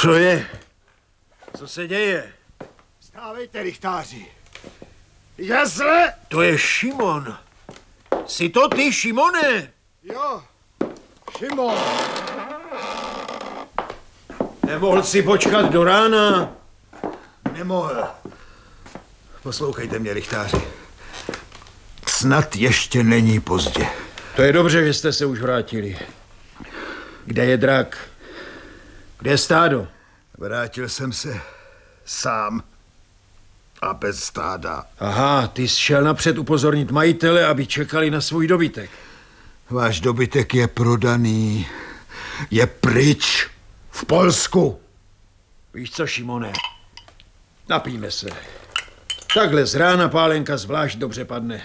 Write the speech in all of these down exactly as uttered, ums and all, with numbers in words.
Co je? Co se děje? Stávejte, rychtáři. Jezle! To je Šimon. Jsi to ty, Šimone? Jo, Šimon. Nemohl si počkat do rána? Nemohl. Poslouchejte mě, rychtáři. Snad ještě není pozdě. To je dobře, že jste se už vrátili. Kde je drak? Kde je stádo? Vrátil jsem se sám a bez stáda. Aha, ty jsi šel napřed upozornit majitele, aby čekali na svůj dobytek. Váš dobytek je prodaný. Je pryč. V Polsku. Víš co, Šimone? Napijme se. Takhle z rána pálenka zvlášť dobře padne.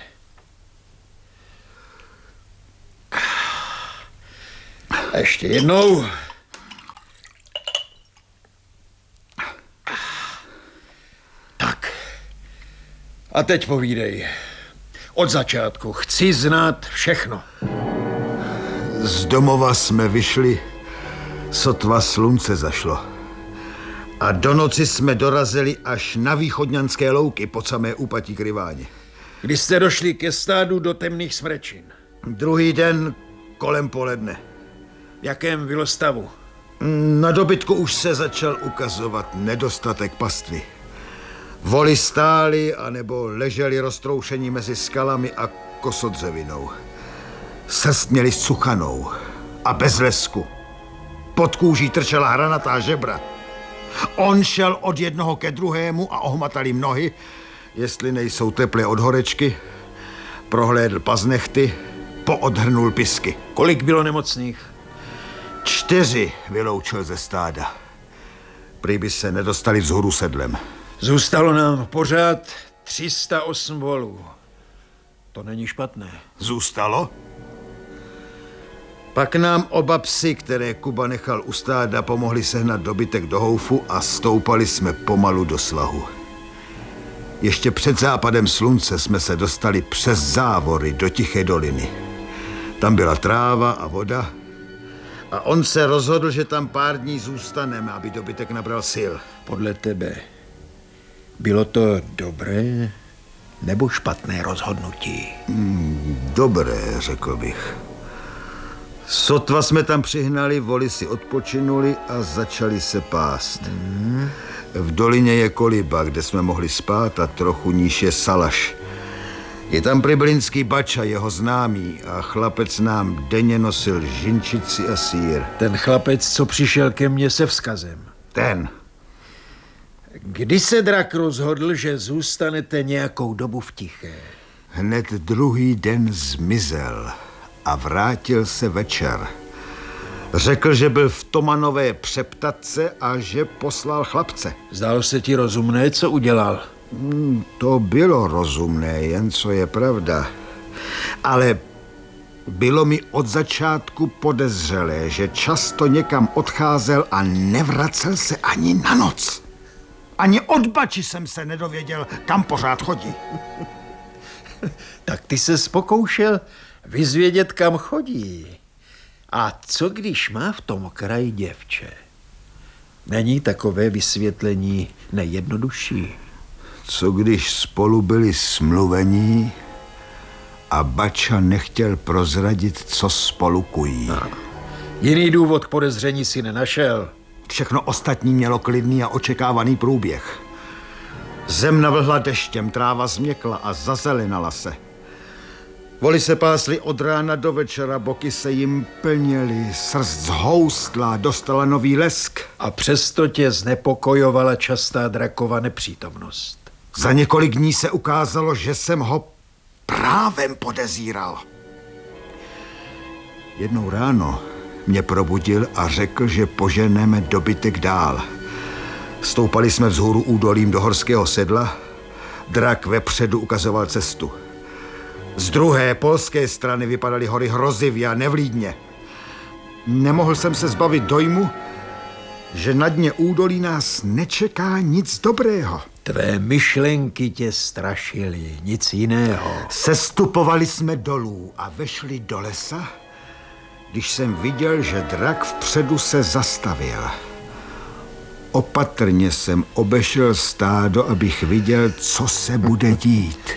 A ještě jednou. Tak. A teď povídej. Od začátku chci znát všechno. Z domova jsme vyšli, sotva slunce zašlo. A do noci jsme dorazili až na východňanské louky pod samé úpatí Kryváně. Kdy jste došli ke stádu do temných smrečin? Druhý den kolem poledne. V jakém bylo stavu? Na dobytku už se začal ukazovat nedostatek pastvy. Voly stály anebo leželi roztroušení mezi skalami a kosodřevinou. Srst měli zcuchanou a bez lesku. Pod kůží trčela hranatá žebra. On šel od jednoho ke druhému a ohmatal jim nohy, jestli nejsou teplé od horečky, prohlédl paznechty, poodhrnul pisky. Kolik bylo nemocných? Čtyři vyloučil ze stáda. Prý by se nedostali vzhůru sedlem. Zůstalo nám pořád tři sta osm volů. To není špatné. Zůstalo? Pak nám oba psy, které Kuba nechal u stáda, pomohli sehnat dobytek do houfu a stoupali jsme pomalu do svahu. Ještě před západem slunce jsme se dostali přes závory do tiché doliny. Tam byla tráva a voda a on se rozhodl, že tam pár dní zůstaneme, aby dobytek nabral sil. Podle tebe bylo to dobré nebo špatné rozhodnutí? Hmm, dobré, řekl bych. Sotva jsme tam přihnali, voly si odpočinuli a začali se pást. Mm. V dolině je koliba, kde jsme mohli spát, a trochu níž je salaš. Je tam pryblinský bača, jeho známý, a chlapec nám denně nosil žinčici a sýr. Ten chlapec, co přišel ke mně se vzkazem. Ten. Kdy se drak rozhodl, že zůstanete nějakou dobu v tiché? Hned druhý den zmizel a vrátil se večer. Řekl, že byl v Tomanové přeptatce a že poslal chlapce. Zdálo se ti rozumné, co udělal? Hmm, to bylo rozumné, jen co je pravda. Ale bylo mi od začátku podezřelé, že často někam odcházel a nevracel se ani na noc. Ani od bači jsem se nedověděl, kam pořád chodí. Tak ty se pokoušel vyzvědět, kam chodí. A co když má v tom kraji děvče? Není takové vysvětlení nejjednodušší? Co když spolu byli smluvení a bača nechtěl prozradit, co spolu kují? No. Jiný důvod k podezření si nenašel. Všechno ostatní mělo klidný a očekávaný průběh. Zem navlhla deštěm, tráva změkla a zazelenala se. Voly se pásly od rána do večera, boky se jim plnily, srst zhoustla, dostala nový lesk. A přesto tě znepokojovala častá drakova nepřítomnost. Za několik dní se ukázalo, že jsem ho právem podezíral. Jednou ráno mě probudil a řekl, že poženeme dobytek dál. Stoupali jsme vzhůru údolím do horského sedla. Drak vepředu ukazoval cestu. Z druhé polské strany vypadaly hory hrozivě a nevlídně. Nemohl jsem se zbavit dojmu, že na dně údolí nás nečeká nic dobrého. Tvé myšlenky tě strašily, nic jiného. Sestupovali jsme dolů a vešli do lesa, když jsem viděl, že drak vpředu se zastavil. Opatrně jsem obešel stádo, abych viděl, co se bude dít.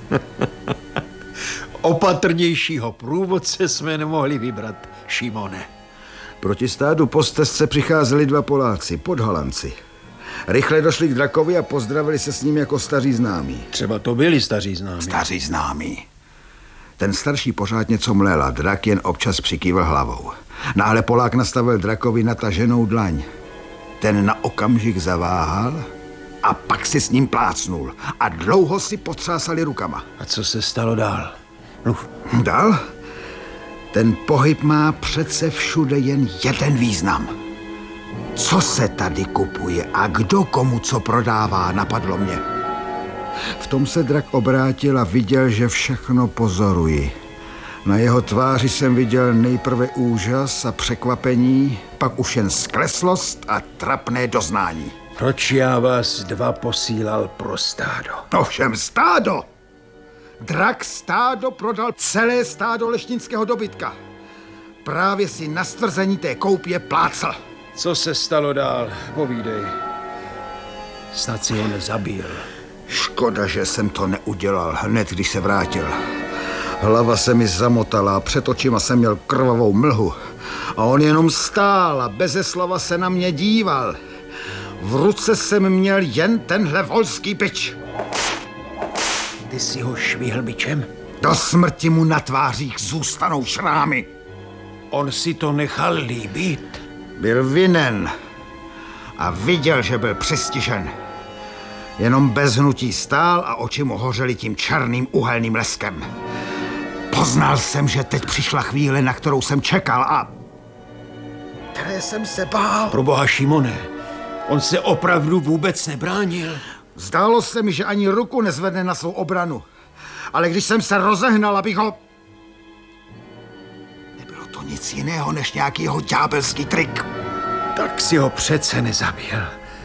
Opatrnějšího průvodce jsme nemohli vybrat, Šimone. Proti stádu po stezce přicházeli dva Poláci, podhalanci. Rychle došli k drakovi a pozdravili se s ním jako staří známí. Třeba to byli staří známí. Staří známí. Ten starší pořád něco mlel a drak jen občas přikývl hlavou. Náhle Polák nastavil drakovi nataženou dlaň. Ten na okamžik zaváhal a pak si s ním plácnul a dlouho si potřásali rukama. A co se stalo dál? Mluv. Dál? Ten pohyb má přece všude jen jeden význam. Co se tady kupuje a kdo komu co prodává, napadlo mě. V tom se drak obrátil a viděl, že všechno pozoruji. Na jeho tváři jsem viděl nejprve úžas a překvapení, pak už jen skleslost a trapné doznání. Proč já vás dva posílal pro stádo? Ovšem stádo! Drak stádo prodal celé stádo leštinského dobytka. Právě si na stvrzení té koupě plácl. Co se stalo dál? Povídej. Snad si ho nezabil. Škoda, že jsem to neudělal hned, když se vrátil. Hlava se mi zamotala a před očima jsem měl krvavou mlhu. A on jenom stál a beze slova se na mě díval. V ruce jsem měl jen tenhle volský bič. Ty si ho švihl bičem? Do smrti mu na tvářích zůstanou šrámy. On si to nechal líbit. Byl vinen a viděl, že byl přistižen. Jenom bez hnutí stál a oči mu hořely tím černým uhelným leskem. Poznal jsem, že teď přišla chvíle, na kterou jsem čekal a které jsem se bál. Proboha, Šimone, on se opravdu vůbec nebránil. Zdálo se mi, že ani ruku nezvedne na svou obranu. Ale když jsem se rozehnal, abych ho... Nebylo to nic jiného, než nějaký jeho ďábelský trik. Tak si ho přece nezabil.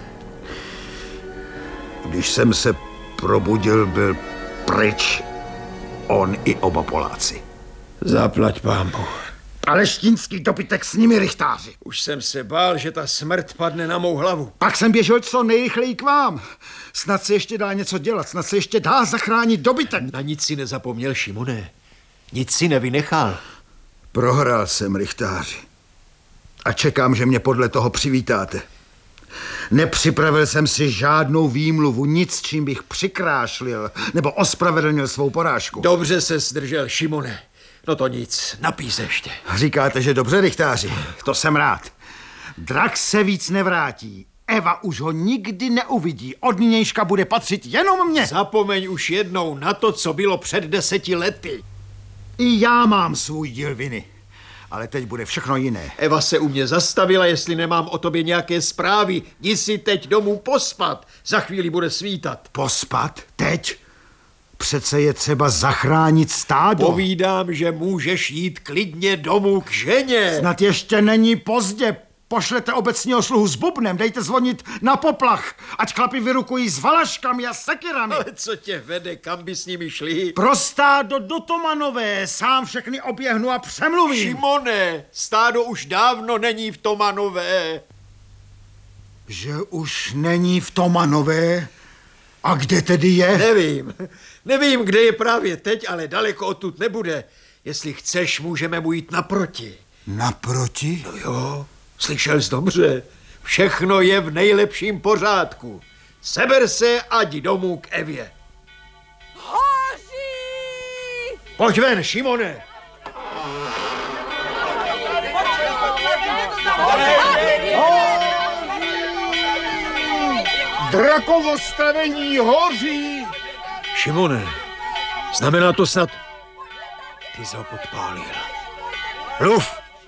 Když jsem se probudil, byl pryč. On i oba Poláci. Zaplať pánbu. Ale štínský dobytek s nimi, rychtáři. Už jsem se bál, že ta smrt padne na mou hlavu. Pak jsem běžel co nejrychleji k vám. Snad se ještě dá něco dělat, snad se ještě dá zachránit dobytek. Na nic si nezapomněl, Šimone. Nic si nevynechal. Prohrál jsem, rychtáři. A čekám, že mě podle toho přivítáte. Nepřipravil jsem si žádnou výmluvu, nic, čím bych přikrášlil nebo ospravedlnil svou porážku. Dobře se zdržel, Šimone. No to nic, napij se ještě. Říkáte, že dobře, rychtáři, to jsem rád. Drak se víc nevrátí. Eva už ho nikdy neuvidí. Od nějška bude patřit jenom mě. Zapomeň už jednou na to, co bylo před deseti lety. I já mám svůj díl viny. Ale teď bude všechno jiné. Eva se u mě zastavila, jestli nemám o tobě nějaké zprávy. Jdi si teď domů pospat. Za chvíli bude svítat. Pospat? Teď? Přece je třeba zachránit stádo. Povídám, že můžeš jít klidně domů k ženě. Snad ještě není pozdě. Pošlete obecního sluhu s bubnem, dejte zvonit na poplach, ať chlapi vyrukují s valaškami a sekirami. Ale co tě vede, kam by s nimi šli? Pro stádo do Tomanové, sám všechny oběhnu a přemluvím. Šimone, stádo už dávno není v Tomanové. Že už není v Tomanové? A kde tedy je? Nevím, nevím, kde je právě teď, ale daleko odtud nebude. Jestli chceš, můžeme mu jít naproti. Naproti? No jo. Slyšel jsi dobře, všechno je v nejlepším pořádku. Seber se a jdi domů k Evě. Hoří! Pojď ven, Šimone! Drakovo stavení hoří! Šimone, znamená to snad... Ty jsi ho podpálil. Mluv!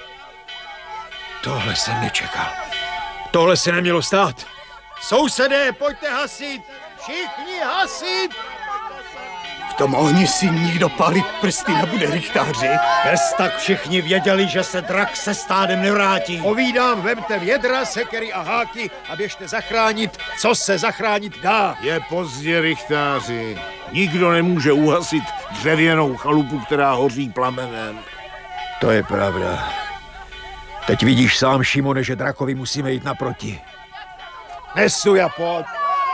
Tohle jsem nečekal. Tohle se nemělo stát. Sousedé, pojďte hasit! Všichni hasit! V tom ohni si nikdo pálit prsty nebude, rychtáři. Bez tak všichni věděli, že se drak se stádem nevrátí. Povídám, vemte vědra, sekery a háky a běžte zachránit, co se zachránit dá. Je pozdě, rychtáři. Nikdo nemůže uhasit dřevěnou chalupu, která hoří plamenem. To je pravda. Teď vidíš sám, Šimone, že drakovi musíme jít naproti. Nesu já, pojď.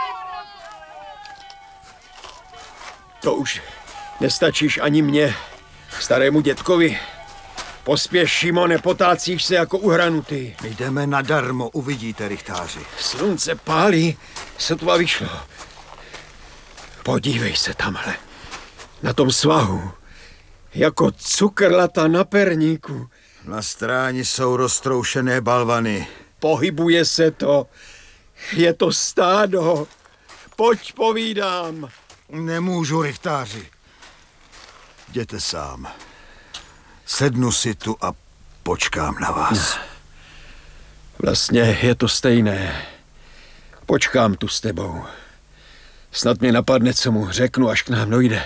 To už nestačíš ani mně, starému dětkovi. Pospěš, Šimone, potácíš se jako uhranutý. Jdeme nadarmo, uvidíte, rychtáři. Slunce pálí, sotva vyšlo. Podívej se tamhle, na tom svahu, jako cukrlata na perníku. Na stráni jsou roztroušené balvany. Pohybuje se to, je to stádo. Pojď, povídám. Nemůžu, rychtáři. Jděte sám. Sednu si tu a počkám na vás. Vlastně je to stejné. Počkám tu s tebou. Snad mě napadne, co mu řeknu, až k nám dojde.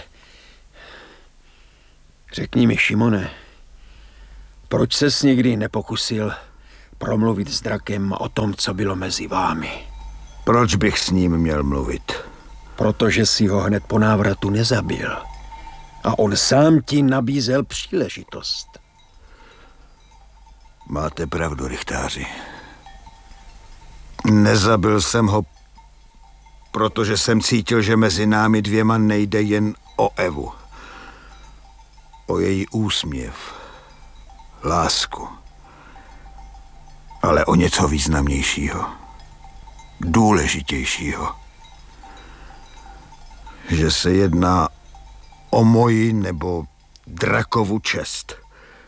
Řekni mi, Šimone, proč ses nikdy nepokusil promluvit s drakem o tom, co bylo mezi vámi? Proč bych s ním měl mluvit? Protože si ho hned po návratu nezabil. A on sám ti nabízel příležitost. Máte pravdu, rychtáři. Nezabil jsem ho, protože jsem cítil, že mezi námi dvěma nejde jen o Evu. O její úsměv, lásku. Ale o něco významnějšího, důležitějšího. Že se jedná o moji nebo drakovu čest.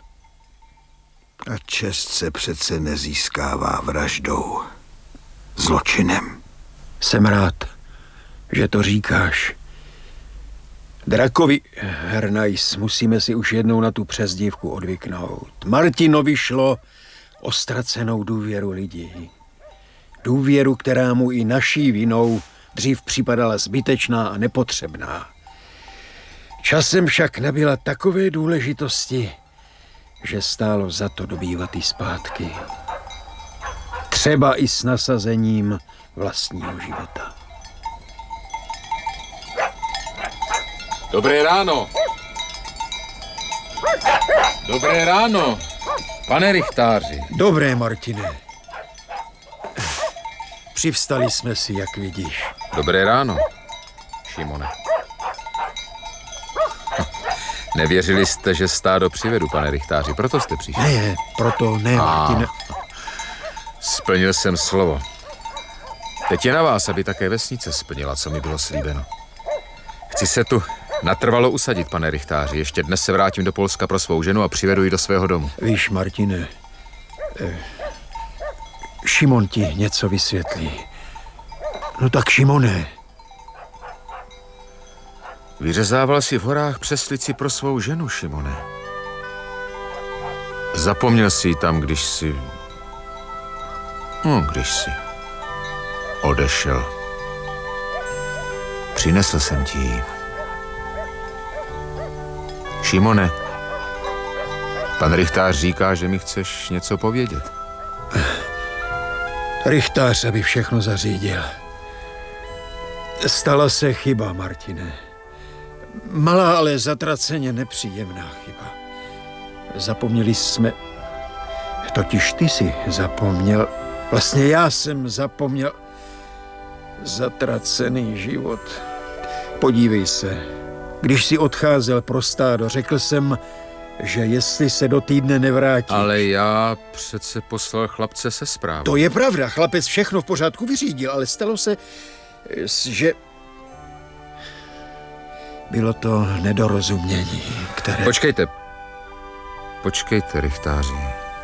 A čest se přece nezískává vraždou, zločinem. Jsem rád, že to říkáš. Drakovi, Hernajs, musíme si už jednou na tu přezdívku odvyknout. Martinovi šlo o ztracenou důvěru lidí. Důvěru, která mu i naší vinou dřív připadala zbytečná a nepotřebná. Časem však nabyla takové důležitosti, že stálo za to dobývat ji zpátky. Třeba i s nasazením vlastního života. Dobré ráno. Dobré ráno, pane rychtáři. Dobré, Martine. Přivstali jsme si, jak vidíš. Dobré ráno, Šimone. Nevěřili jste, že stádo přivedu, pane rychtáři, proto jste přišel. Ne, proto ne, Martine. Splnil jsem slovo. Teď je na vás, aby také vesnice splnila, co mi bylo slíbeno. Chci se tu natrvalo usadit, pane rychtáři. Ještě dnes se vrátím do Polska pro svou ženu a přivedu ji do svého domu. Víš, Martine, eh, Šimon ti něco vysvětlí. No tak, Šimone. Vyřezával si v horách přeslici pro svou ženu, Šimone. Zapomněl si ji tam, když si... No, když si... odešel. Přinesl jsem ti ji. Šimone, pan rychtář říká, že mi chceš něco povědět. Rychtář, aby všechno zařídil. Stala se chyba, Martine. Malá, ale zatraceně nepříjemná chyba. Zapomněli jsme... Totiž ty si zapomněl... Vlastně já jsem zapomněl... Zatracený život. Podívej se. Když si odcházel pro stádo, řekl jsem, že jestli se do týdne nevrátí... Ale já přece poslal chlapce se zprávou. To je pravda, chlapec všechno v pořádku vyřídil, ale stalo se, že... Bylo to nedorozumění, které... Počkejte. Počkejte, rychtáři.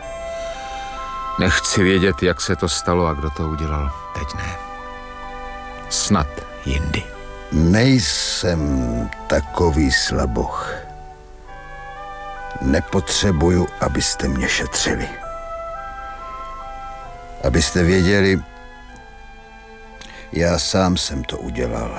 Nechci vědět, jak se to stalo a kdo to udělal. Teď ne. Snad jindy. Nejsem takový slaboch. Nepotřebuju, abyste mě šetřili. Abyste věděli, já sám jsem to udělal.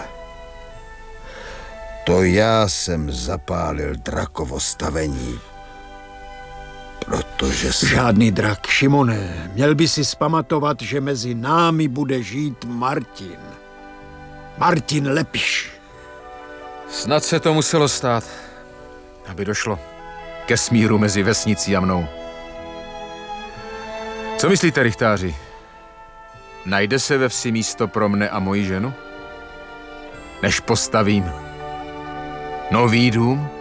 To já jsem zapálil drakovo stavení, protože jsem... Žádný drak, Šimone. Měl by si zpamatovat, že mezi námi bude žít Martin. Martin Lepiš. Snad se to muselo stát, aby došlo ke smíru mezi vesnicí a mnou. Co myslíte, rychtáři? najde se ve vsi místo pro mne a moji ženu? Než postavím nový dům?